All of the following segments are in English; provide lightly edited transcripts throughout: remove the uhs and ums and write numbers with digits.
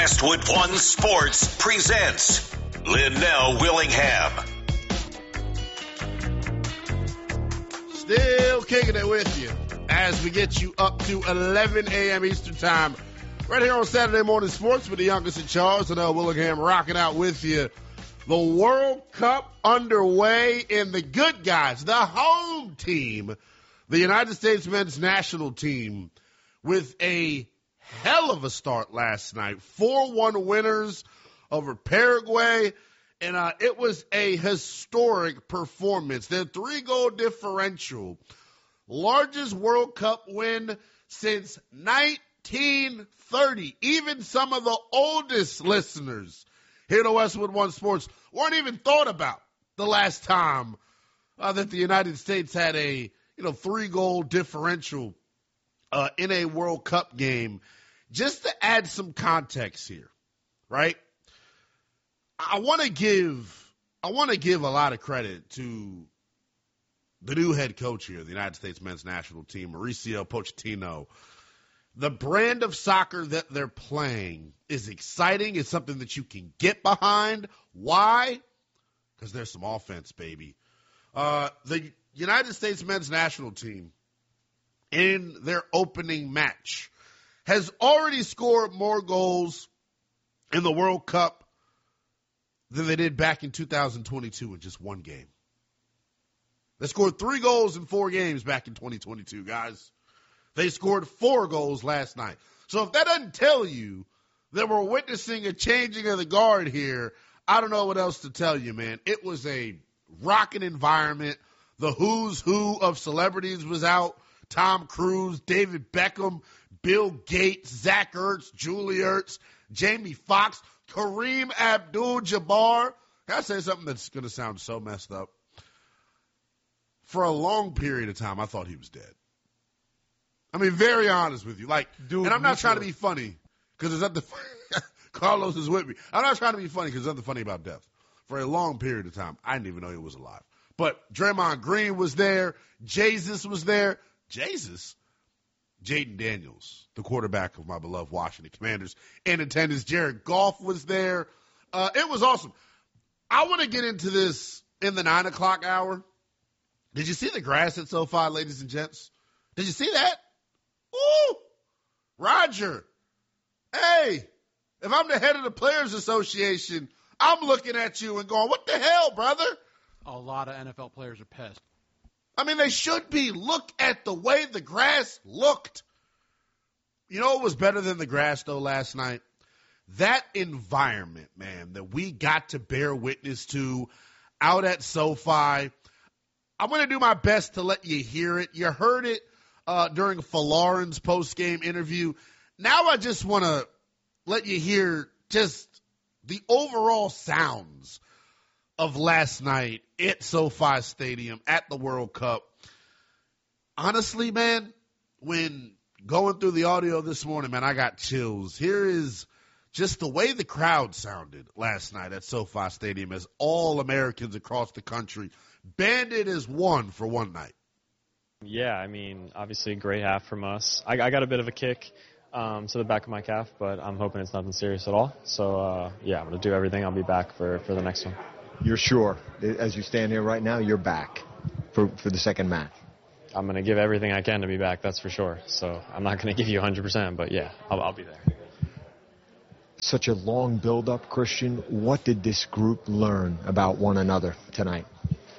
Westwood One Sports presents Linnell Willingham. Still kicking it with you as we get you up to 11 a.m. Eastern Time. Right here on Saturday Morning Sports with the youngest in charge, Linnell Willingham, rocking out with you. The World Cup underway, and the good guys, the home team, the United States men's national team, with a hell of a start last night. 4-1 winners over Paraguay. And it was a historic performance. Their 3-goal differential, largest World Cup win since 1930. Even some of the oldest listeners here to Westwood One Sports weren't even thought about the last time that the United States had a 3-goal differential in a World Cup game. Just to add some context here, right? I want to give a lot of credit to the new head coach here, the United States men's national team, Mauricio Pochettino. The brand of soccer that they're playing is exciting. It's something that you can get behind. Why? Because there's some offense, baby. The United States men's national team, in their opening match, has already scored more goals in the World Cup than they did back in 2022 in just one game. They scored 3 goals in 4 games back in 2022, guys. They scored 4 goals last night. So if that doesn't tell you that we're witnessing a changing of the guard here, I don't know what else to tell you, man. It was a rocking environment. The who's who of celebrities was out. Tom Cruise, David Beckham, Bill Gates, Zach Ertz, Julie Ertz, Jamie Foxx, Kareem Abdul-Jabbar. Can I say something that's going to sound so messed up? For a long period of time, I thought he was dead. I mean, very honest with you. And I'm not trying to be funny because there's nothing. Carlos is with me. I'm not trying to be funny because there's nothing funny about death. For a long period of time, I didn't even know he was alive. But Draymond Green was there. Jesus was there. Jesus? Jaden Daniels, the quarterback of my beloved Washington Commanders, in attendance. Jared Goff was there. It was awesome. I want to get into this in the 9 o'clock hour. Did you see the grass at SoFi, ladies and gents? Did you see that? Ooh, Roger. Hey, if I'm the head of the Players Association, I'm looking at you and going, what the hell, brother? A lot of NFL players are pissed. I mean, they should be. Look at the way the grass looked. You know what was better than the grass, though, last night? That environment, man, that we got to bear witness to out at SoFi. I'm going to do my best to let you hear it. You heard it during Folarin's post-game interview. Now I just want to let you hear just the overall sounds of last night at SoFi Stadium at the World Cup. Honestly, man, when going through the audio this morning, man, I got chills. Here is just the way the crowd sounded last night at SoFi Stadium as all Americans across the country banded as one for one night. Yeah, I mean, obviously a great half from us. I got a bit of a kick to the back of my calf, but I'm hoping it's nothing serious at all. So, yeah, I'm going to do everything. I'll be back for the next one. You're sure, as you stand here right now, you're back for the second match? I'm going to give everything I can to be back, that's for sure. So I'm not going to give you 100%, but yeah, I'll be there. Such a long build-up, Christian. What did this group learn about one another tonight?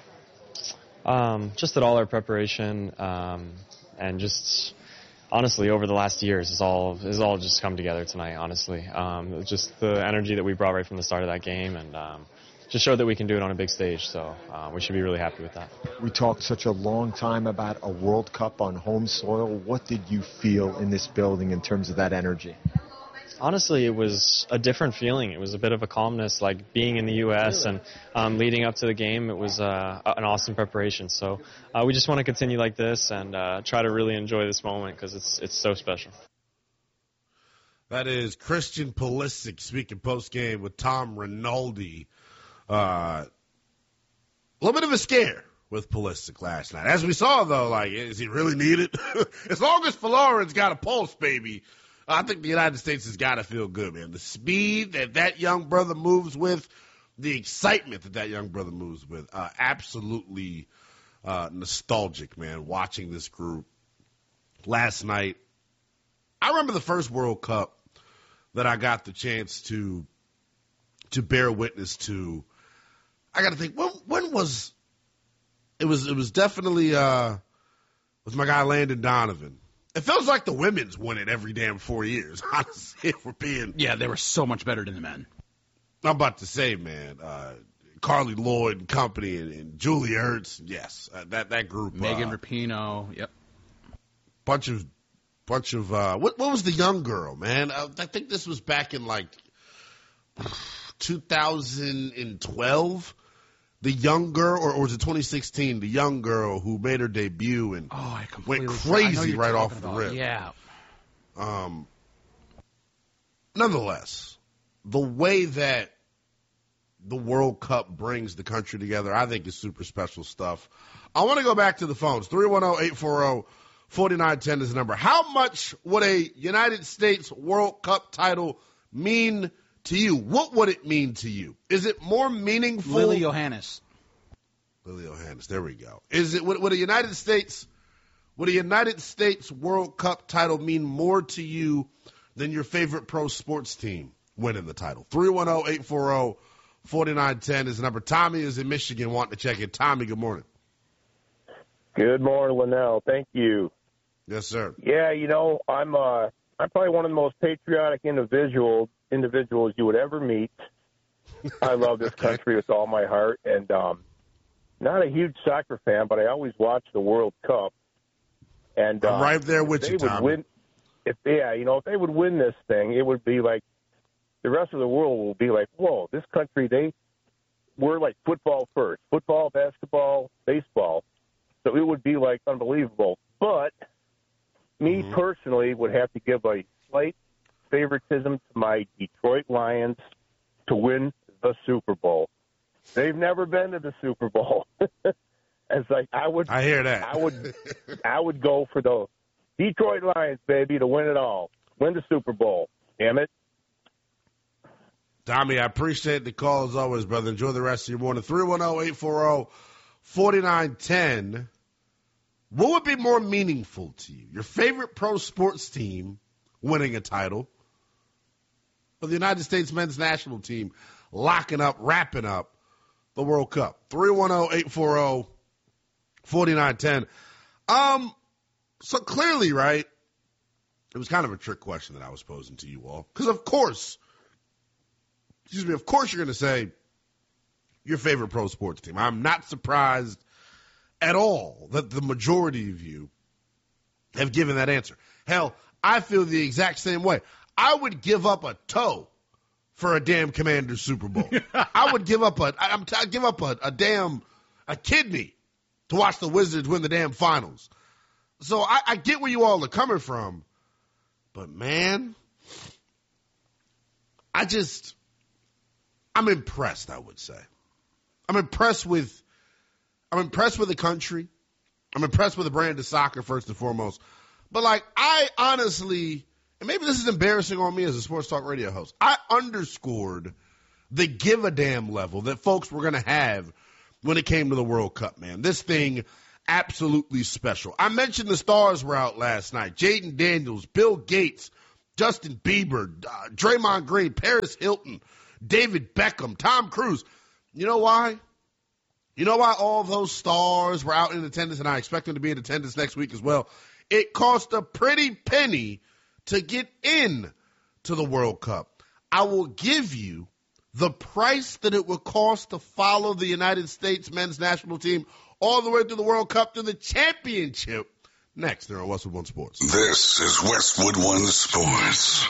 Just that all our preparation and just honestly over the last years is all just come together tonight, honestly. Just the energy that we brought right from the start of that game and just showed that we can do it on a big stage, so we should be really happy with that. We talked such a long time about a World Cup on home soil. What did you feel in this building in terms of that energy? Honestly, it was a different feeling. It was a bit of a calmness, like being in the U.S. and leading up to the game. It was an awesome preparation. So we just want to continue like this and try to really enjoy this moment because it's so special. That is Christian Pulisic speaking post-game with Tom Rinaldi. A little bit of a scare with Pulisic last night. As we saw, though, like, is he really needed? As long as Folarin's got a pulse, baby, I think the United States has got to feel good, man. The speed that young brother moves with, the excitement that young brother moves with, absolutely nostalgic, man, watching this group last night. I remember the first World Cup that I got the chance to bear witness to. I got to think, when was it? Was definitely with my guy Landon Donovan. It feels like the women's win it every damn 4 years. Honestly, if we're being, they were so much better than the men. I'm about to say, man, Carly Lloyd and company and Julie Ertz, yes, that group. Megan Rapinoe, yep. Bunch of what was the young girl, man? I think this was back in like 2012. The young girl, or was it 2016? The young girl who made her debut and went crazy right off the rip. Yeah. Nonetheless, the way that the World Cup brings the country together, I think is super special stuff. I want to go back to the phones. 310-840-4910 is the number. How much would a United States World Cup title mean to you? What would it mean to you? Is it more meaningful? Lily Johannes. There we go. Is it would a United States World Cup title mean more to you than your favorite pro sports team winning the title? 310-840-4910 is the number. Tommy is in Michigan wanting to check in. Tommy, good morning. Good morning, Linnell. Thank you. Yes, sir. Yeah, I'm probably one of the most patriotic individuals you would ever meet. I love this country with all my heart, and not a huge soccer fan, but I always watch the World Cup. And I'm right there with you, Tommy. If they would win this thing, it would be like the rest of the world will be like, whoa, this country, we're like football first. Football, basketball, baseball. So it would be like unbelievable. But me personally would have to give a slight favoritism to my Detroit Lions to win the Super Bowl. They've never been to the Super Bowl. It's like I hear that. I would go for the Detroit Lions, baby, to win it all. Win the Super Bowl. Damn it. Tommy, I appreciate the call as always, brother. Enjoy the rest of your morning. 310-840-4910. What would be more meaningful to you? Your favorite pro sports team winning a title, or the United States men's national team wrapping up the World Cup? 310-840-4910. So clearly, right, it was kind of a trick question that I was posing to you all. Because of course you're going to say your favorite pro sports team. I'm not surprised at all that the majority of you have given that answer. Hell, I feel the exact same way. I would give up a toe for a damn Commanders Super Bowl. I would give up a kidney to watch the Wizards win the damn finals. So I get where you all are coming from, but man, I'm impressed, I would say. I'm impressed with the country. I'm impressed with the brand of soccer, first and foremost. But, I honestly, and maybe this is embarrassing on me as a sports talk radio host, I underscored the give a damn level that folks were going to have when it came to the World Cup, man. This thing, absolutely special. I mentioned the stars were out last night. Jaden Daniels, Bill Gates, Justin Bieber, Draymond Green, Paris Hilton, David Beckham, Tom Cruise. You know why? You know why all of those stars were out in attendance, and I expect them to be in attendance next week as well? It cost a pretty penny to get in to the World Cup. I will give you the price that it would cost to follow the United States men's national team all the way through the World Cup to the championship next here on Westwood One Sports. This is Westwood One Sports.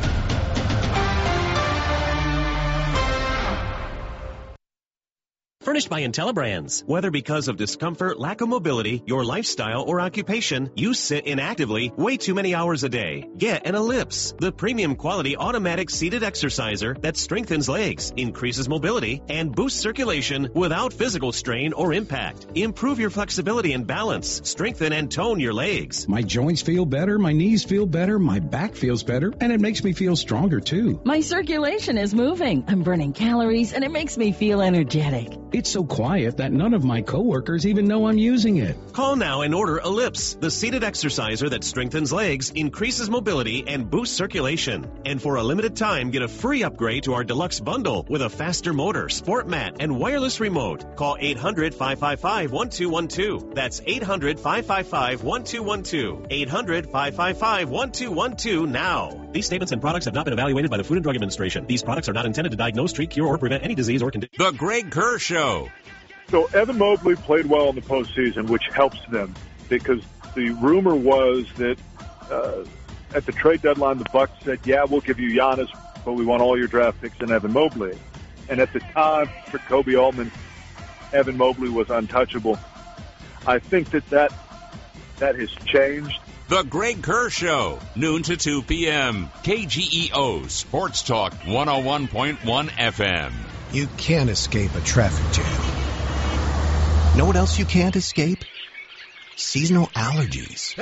For Furnished by IntelliBrands. Whether because of discomfort, lack of mobility, your lifestyle, or occupation, you sit inactively way too many hours a day. Get an Ellipse, the premium quality automatic seated exerciser that strengthens legs, increases mobility, and boosts circulation without physical strain or impact. Improve your flexibility and balance. Strengthen and tone your legs. My joints feel better, my knees feel better, my back feels better, and it makes me feel stronger too. My circulation is moving. I'm burning calories, and it makes me feel energetic. It's so quiet that none of my coworkers even know I'm using it. Call now and order Ellipse, the seated exerciser that strengthens legs, increases mobility, and boosts circulation. And for a limited time, get a free upgrade to our deluxe bundle with a faster motor, sport mat, and wireless remote. Call 800-555-1212. That's 800-555-1212. 800-555-1212 now. These statements and products have not been evaluated by the Food and Drug Administration. These products are not intended to diagnose, treat, cure, or prevent any disease or condition. The Greg Kerr Show. So Evan Mobley played well in the postseason, which helps them because the rumor was that at the trade deadline, the Bucks said, yeah, we'll give you Giannis, but we want all your draft picks in Evan Mobley. And at the time, for Kobe Altman, Evan Mobley was untouchable. I think that has changed. The Greg Kerr Show, noon to 2 p.m. KGEO Sports Talk 101.1 FM. You can't escape a traffic jam. Know what else you can't escape? Seasonal allergies.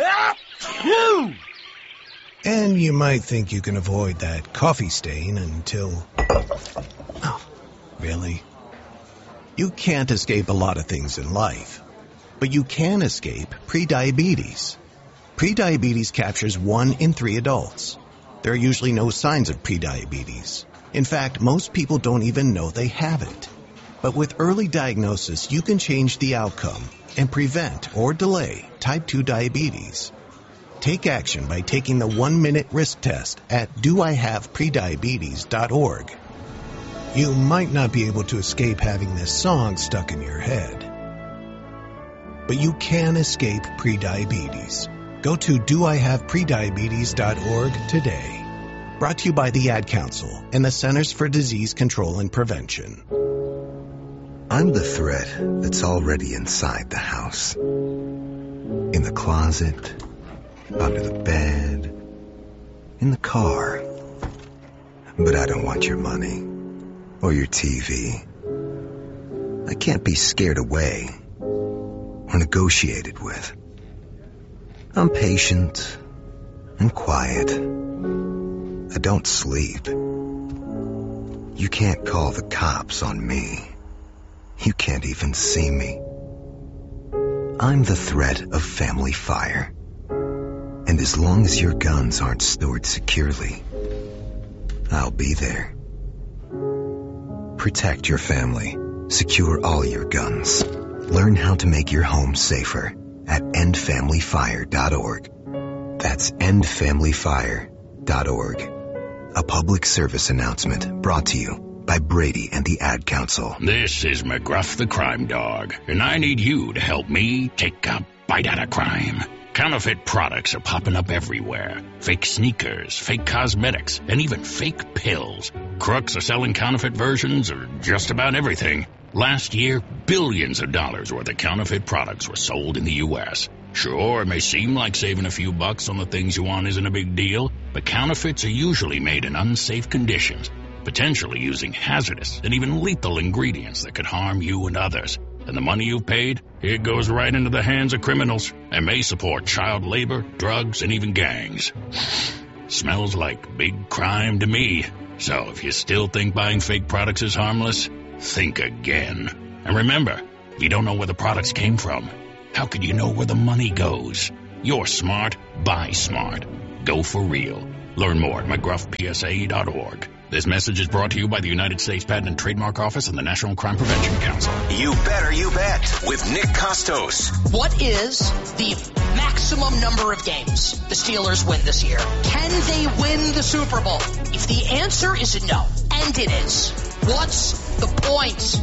And you might think you can avoid that coffee stain until... Oh, really? You can't escape a lot of things in life, but you can escape prediabetes. Prediabetes captures 1 in 3 adults. There are usually no signs of prediabetes. In fact, most people don't even know they have it. But with early diagnosis, you can change the outcome and prevent or delay type 2 diabetes. Take action by taking the 1-minute risk test at doihaveprediabetes.org. You might not be able to escape having this song stuck in your head, but you can escape prediabetes. Go to doihaveprediabetes.org today. Brought to you by the Ad Council and the Centers for Disease Control and Prevention. I'm the threat that's already inside the house. In the closet, under the bed, in the car. But I don't want your money or your TV. I can't be scared away or negotiated with. I'm patient and quiet. I don't sleep. You can't call the cops on me. You can't even see me. I'm the threat of family fire. And as long as your guns aren't stored securely, I'll be there. Protect your family. Secure all your guns. Learn how to make your home safer at endfamilyfire.org. That's endfamilyfire.org. A public service announcement brought to you by Brady and the Ad Council. This is McGruff the Crime Dog, and I need you to help me take a bite out of crime. Counterfeit products are popping up everywhere. Fake sneakers, fake cosmetics, and even fake pills. Crooks are selling counterfeit versions of just about everything. Last year, billions of dollars worth of counterfeit products were sold in the U.S. Sure, it may seem like saving a few bucks on the things you want isn't a big deal, but counterfeits are usually made in unsafe conditions, potentially using hazardous and even lethal ingredients that could harm you and others. And the money you've paid, it goes right into the hands of criminals and may support child labor, drugs, and even gangs. Smells like big crime to me. So if you still think buying fake products is harmless, think again. And remember, if you don't know where the products came from, how could you know where the money goes? You're smart, buy smart. Go for real. Learn more at McGruffPSA.org. This message is brought to you by the United States Patent and Trademark Office and the National Crime Prevention Council. You better, you bet, with Nick Costos. What is the maximum number of games the Steelers win this year? Can they win the Super Bowl? If the answer is no, and it is, what's the point?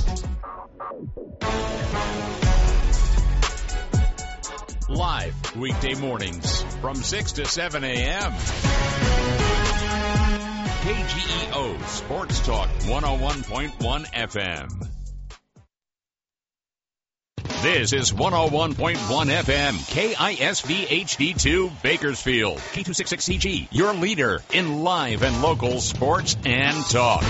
Live weekday mornings from 6 to 7 a.m. KGEO Sports Talk 101.1 FM. This is 101.1 FM, KISV HD2 Bakersfield, K266CG, your leader in live and local sports and talk.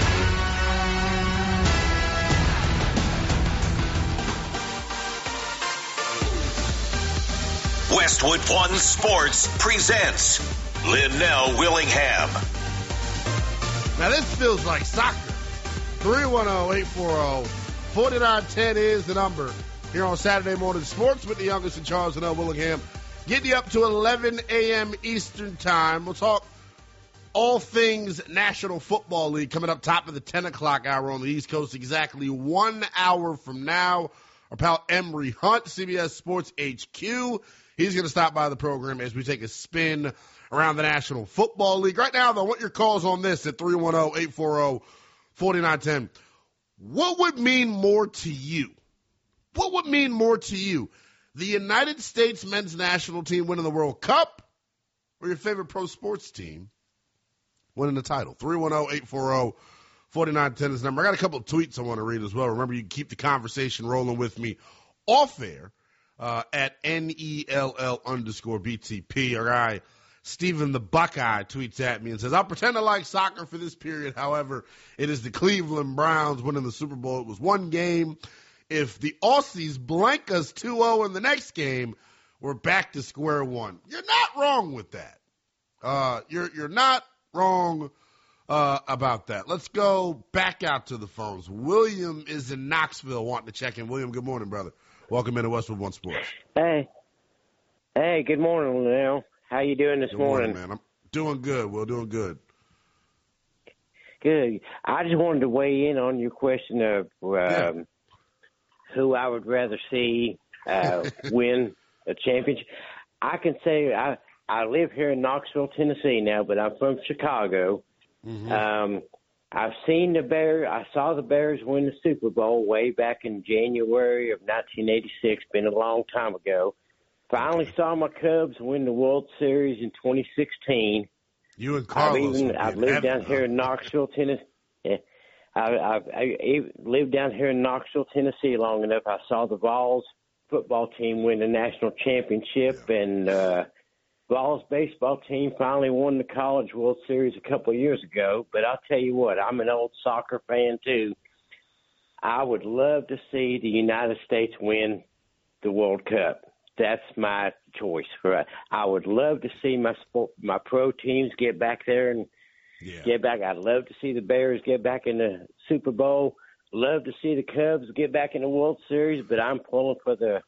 Westwood One Sports presents Linnell Willingham. Now this feels like soccer. 310-840-4910 is the number here on Saturday Morning Sports with the youngest in Charles Linnell Willingham. Getting you up to 11 a.m. Eastern Time. We'll talk all things National Football League coming up top of the 10 o'clock hour on the East Coast exactly 1 hour from now. Our pal Emery Hunt, CBS Sports HQ. He's going to stop by the program as we take a spin around the National Football League. Right now, though, I want your calls on this at 310-840-4910. What would mean more to you? What would mean more to you? The United States men's national team winning the World Cup or your favorite pro sports team winning the title? 310-840-4910 is the number. I got a couple of tweets I want to read as well. Remember, you can keep the conversation rolling with me off air at NELL_BTP. Our guy Stephen the Buckeye tweets at me and says, I'll pretend I like soccer for this period. However, it is the Cleveland Browns winning the Super Bowl. It was one game. If the Aussies blank us 2-0 in the next game, we're back to square one. You're not wrong with that. You're not wrong about that. Let's go back out to the phones. William is in Knoxville wanting to check in. William, good morning, brother. Welcome into Westwood One Sports. Hey, good morning, Linnell. How you doing this morning? Man? I'm doing good. Well, doing good. Good. I just wanted to weigh in on your question of who I would rather see win a championship. I can say I live here in Knoxville, Tennessee now, but I'm from Chicago. Mm-hmm. I've seen the Bears. I saw the Bears win the Super Bowl way back in January of 1986. Been a long time ago. Finally saw my Cubs win the World Series in 2016. You and Carlos. I've lived down here in Knoxville, Tennessee. Yeah. I've lived down here in Knoxville, Tennessee long enough. I saw the Vols football team win the national championship, and Vols baseball team finally won the College World Series a couple of years ago. But I'll tell you what, I'm an old soccer fan too. I would love to see the United States win the World Cup. That's my choice. I would love to see my pro teams get back there and get back. I'd love to see the Bears get back in the Super Bowl. Love to see the Cubs get back in the World Series, but I'm pulling for the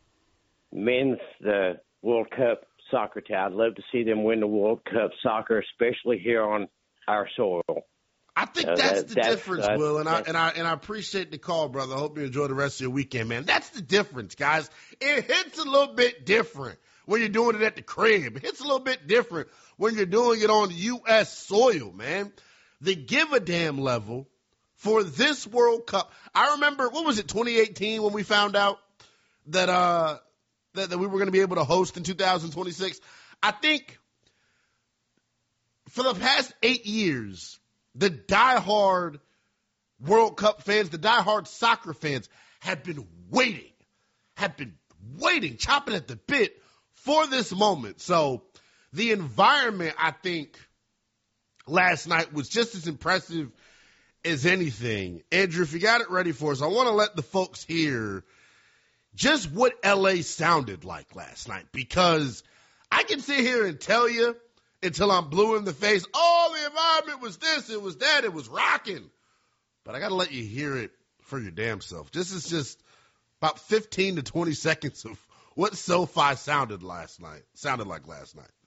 World Cup soccer team. I'd love to see them win the World Cup soccer, especially here on our soil. I think that's the difference, Will, and I appreciate the call, brother. I hope you enjoy the rest of your weekend, man. That's the difference, guys. It hits a little bit different when you're doing it at the crib. It hits a little bit different when you're doing it on U.S. soil, man. The give-a-damn level for this World Cup. I remember, 2018 when we found out that that we were going to be able to host in 2026? I think for the past 8 years, the diehard World Cup fans, the diehard soccer fans have been waiting, chomping at the bit for this moment. So the environment, I think, last night was just as impressive as anything. Andrew, if you got it ready for us, I want to let the folks hear just what L.A. sounded like last night, because I can sit here and tell you until I'm blue in the face, oh, the environment was this, it was that, it was rocking. But I got to let you hear it for your damn self. This is just about 15 to 20 seconds of what SoFi sounded like last night.